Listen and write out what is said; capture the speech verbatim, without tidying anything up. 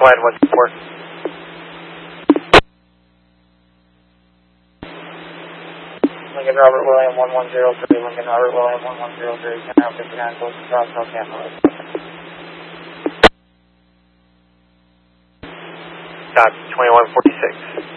Wide one four. Lincoln Robert William one one zero three, Lincoln Robert William one one zero three, ten out fifty-nine, close to cross, South Tampa. Stop, twenty-one forty-six.